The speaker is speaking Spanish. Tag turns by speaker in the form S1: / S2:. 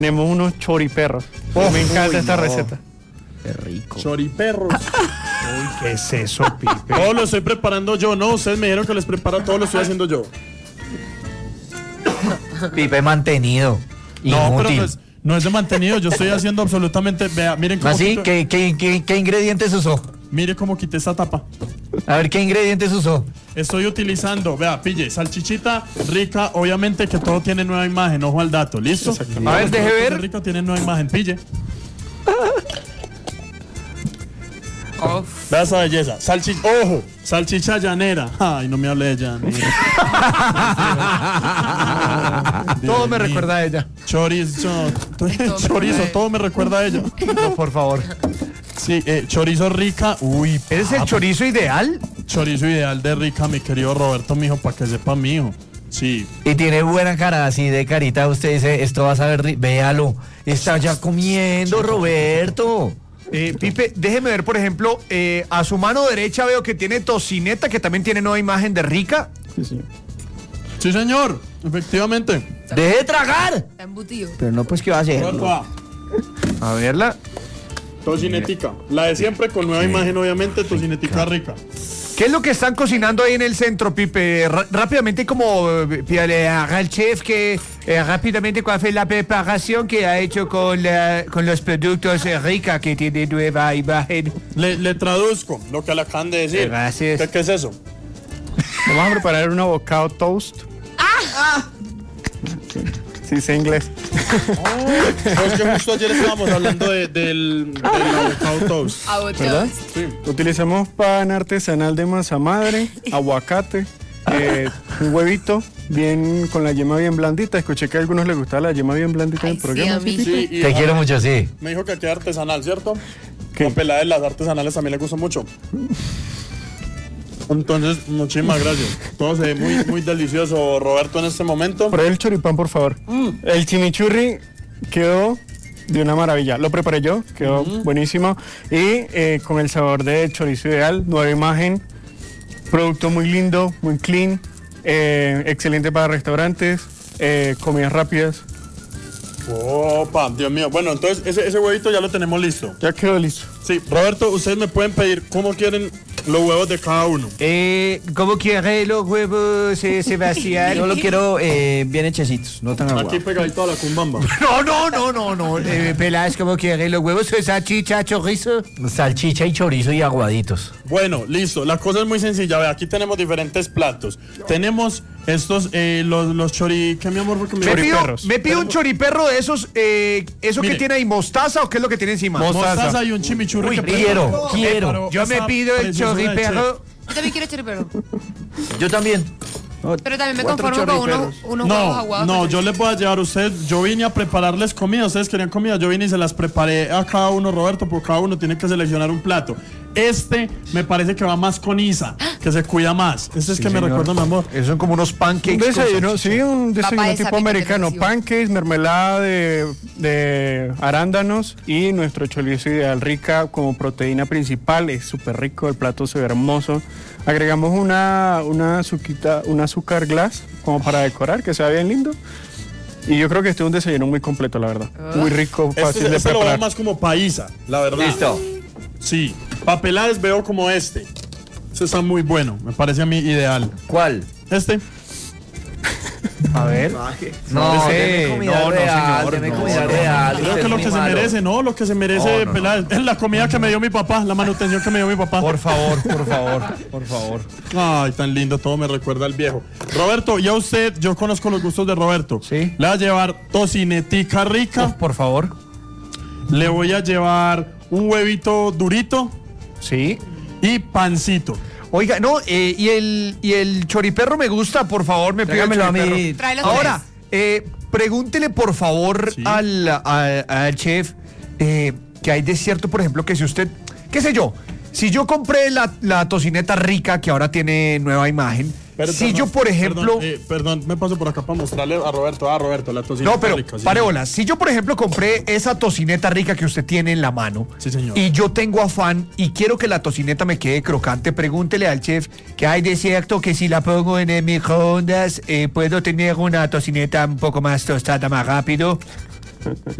S1: Tenemos unos choriperros. Me encanta esta receta.
S2: Qué rico.
S3: Choriperros.
S1: Uy, ¿qué es eso, Pipe?
S3: Todo lo estoy preparando yo, no, ustedes me dijeron que les preparo, todo lo estoy haciendo yo.
S2: Pipe mantenido.
S3: No,
S2: Inútil.
S3: pero pues, no es de mantenido, yo estoy haciendo absolutamente, vea, miren cómo
S2: ¿Así?
S3: quito-
S2: ¿Qué ingredientes usó?
S3: mire cómo quité esta tapa.
S2: A ver, ¿qué ingredientes usó?
S3: Estoy utilizando, vea, pille, salchichita rica, obviamente que todo tiene nueva imagen, ojo al dato, ¿listo?
S1: Exactamente.
S4: A ver, deje ver.
S3: Rica tiene nueva imagen, pille. Vea esa belleza. Ojo, salchicha llanera. Ay, no me hable de llanera.
S4: Todo me recuerda a ella.
S3: Chorizo, chorizo, todo me recuerda a ella.
S4: No, por favor.
S3: Sí, chorizo rica. Uy,
S4: ¿Es el chorizo ideal?
S3: chorizo ideal de rica, mi querido Roberto, mijo, para que sepa, mijo. Sí.
S2: Y tiene buena cara, así de carita. Usted dice, esto va a saber, véalo. Está ya comiendo, Roberto.
S4: Pipe, déjeme ver, por ejemplo, a su mano derecha veo que tiene tocineta, que también tiene nueva imagen de rica.
S1: Sí, sí.
S3: Sí, señor, efectivamente.
S2: ¡Deje de tragar!
S5: Está embutido.
S2: Pero no, pues, ¿qué va a hacer?
S3: Roberto,
S4: A verla.
S3: tocinetica. La de siempre con nueva imagen, obviamente, tocinetica rica.
S4: ¿Qué es lo que están cocinando ahí en el centro, Pipe? Rápidamente, como pídale al chef que rápidamente cuál fue la preparación que ha hecho con los productos rica que tiene nueva imagen.
S3: Le traduzco lo que le acaban de decir.
S4: Gracias.
S3: ¿Qué es eso?
S1: Vamos a preparar un avocado toast. Sí, sé inglés.
S3: Pues que justo ayer estábamos hablando del avocado toast.
S1: ¿Verdad?
S3: Sí.
S1: Utilizamos pan artesanal de masa madre, aguacate, un huevito bien con la yema bien blandita. Escuché que a algunos les gustaba la yema bien blandita en
S5: Ay,
S1: el
S5: sí,
S1: programa.
S5: a mí.
S3: Sí, y
S2: Te quiero mucho, sí.
S3: me dijo que aquí es artesanal, ¿cierto?
S1: ¿Qué?
S3: La pelada de las artesanales también le gusta mucho. Entonces, muchísimas gracias. Todo se ve muy, muy delicioso, Roberto, en este momento.
S1: Pruebe el choripán, por favor. El chimichurri quedó de una maravilla. Lo preparé yo, quedó buenísimo. Y con el sabor de chorizo ideal, nueva imagen, producto muy lindo, muy clean, excelente para restaurantes, comidas rápidas.
S3: Opa, Dios mío. Bueno, entonces ese huevito ya lo tenemos listo.
S1: Ya quedó listo.
S3: Sí, Roberto, ustedes me pueden pedir cómo quieren los huevos de cada uno.
S4: ¿Cómo quiere los huevos, Sebastián?
S2: Yo lo quiero bien hechecitos, no tan
S3: Aquí
S2: aguados.
S3: pegadito a la cumbamba.
S4: No. Peláez, ¿cómo quiere los huevos? Salchicha, chorizo.
S2: Salchicha y chorizo y aguaditos.
S3: Bueno, listo. La cosa es muy sencilla. Ve, aquí tenemos diferentes platos. Tenemos estos, los chori... ¿Qué, mi amor? Porque me-
S1: Choriperros.
S4: Me pido un choriperro de esos. ¿Eso
S3: Mire.
S4: que tiene ahí? ¿Mostaza o qué es lo que tiene encima?
S3: Mostaza y un chimichurri.
S2: Uy,
S3: que
S2: quiero.
S4: Yo me pido el
S3: preciosa de
S4: choriperro.
S5: Yo también quiero choriperro.
S2: Yo también.
S5: Pero también me
S1: Cuatro
S5: conformo con
S1: choriperros.
S5: unos huevos aguados.
S3: No, yo les voy a llevar a ustedes. Yo vine a prepararles comida. Ustedes querían comida. Yo vine y se las preparé a cada uno, Roberto, porque cada uno tiene que seleccionar un plato. Este me parece que va más con Isa, que se cuida más. Este es que me recuerda, mi amor.
S4: Son como unos
S1: Un
S4: pancakes.
S1: desayuno, sí, un desayuno
S5: Papá de
S1: tipo
S5: sapito
S1: americano.
S5: que te recibo.
S1: Pancakes, mermelada de arándanos y nuestro chorizo ideal rica como proteína principal. Es súper rico, el plato se ve hermoso. Agregamos una azuquita, un azúcar glass como para decorar, que sea bien lindo. Y yo creo que este es un desayuno muy completo, la verdad. Muy rico, fácil de
S3: Este lo veo
S1: preparar.
S3: más como paisa, la verdad.
S2: Listo.
S3: Sí. Papeladas veo como este. Este está muy bueno. Me parece a mí ideal.
S2: ¿Cuál?
S3: Este.
S4: A ver.
S2: No,
S4: Sí,
S2: deme comida
S4: no,
S2: real,
S4: señor,
S2: deme
S4: no.
S2: comida real.
S3: Creo
S2: usted
S3: que lo
S2: es
S3: que
S2: muy
S3: se
S2: malo.
S3: merece, ¿no? Lo que se merece, Peláez. Es la comida que me dio mi papá, la manutención que me dio mi papá.
S4: Por favor, por favor, por favor.
S3: Ay, tan lindo, todo me recuerda al viejo. Roberto, ya usted, yo conozco los gustos de Roberto.
S4: Sí.
S3: Le voy a llevar tocinetica rica,
S4: Por favor.
S3: le voy a llevar un huevito durito
S4: Sí.
S3: y pancito.
S4: Oiga, no, y el choriperro me gusta, por favor, me pido el
S2: Tráigamelo a
S4: choriperro.
S2: mí.
S5: Tráelos
S4: Ahora, pregúntele por favor
S3: Sí.
S4: al chef que hay de cierto, por ejemplo, que si usted, qué sé yo, si yo compré la tocineta rica que ahora tiene nueva imagen, si yo, por ejemplo...
S3: Perdón, me paso por acá para mostrarle a Roberto, la tocineta
S4: No, pero
S3: rica. sí,
S4: pare
S3: señor.
S4: bolas. Si yo, por ejemplo, compré esa tocineta rica que usted tiene en la mano,
S3: Sí, señor.
S4: y yo tengo afán y quiero que la tocineta me quede crocante, pregúntele al chef que hay de cierto que si la pongo en el microondas puedo tener una tocineta un poco más tostada más rápido.